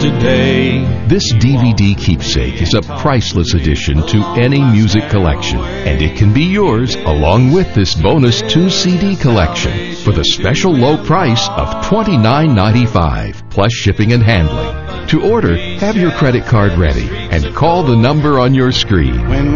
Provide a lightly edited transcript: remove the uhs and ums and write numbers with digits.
today. This DVD keepsake is a priceless addition to any music collection, and it can be yours along with this bonus 2-CD collection for the special low price of $29.95 plus shipping and handling. To order, have your credit card ready and call the number on your screen.